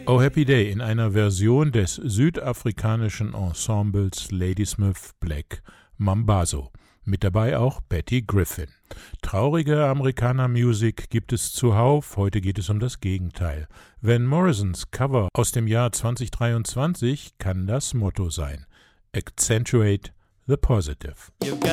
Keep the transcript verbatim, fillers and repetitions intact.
Oh Happy Day in einer Version des südafrikanischen Ensembles Ladysmith Black Mambazo. Mit dabei auch Betty Griffin. Traurige Amerikaner-Musik gibt es zuhauf, heute geht es um das Gegenteil. Van Morrisons Cover aus dem Jahr zwanzig dreiundzwanzig kann das Motto sein. Accentuate the positive.